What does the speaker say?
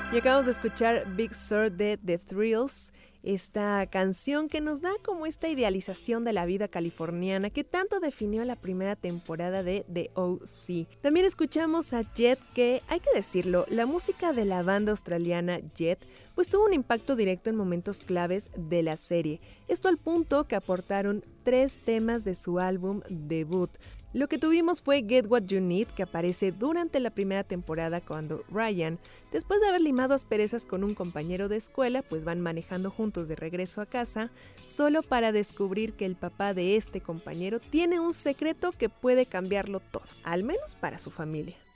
Y acabamos de escuchar Big Sur de The Thrills, esta canción que nos da como esta idealización de la vida californiana que tanto definió la primera temporada de The O.C. También escuchamos a Jet, que hay que decirlo, la música de la banda australiana Jet pues tuvo un impacto directo en momentos claves de la serie. Esto al punto que aportaron 3 temas de su álbum debut. Lo que tuvimos fue Get What You Need, que aparece durante la primera temporada cuando Ryan, después de haber limado asperezas con un compañero de escuela, pues van manejando juntos de regreso a casa, solo para descubrir que el papá de este compañero tiene un secreto que puede cambiarlo todo, al menos para su familia.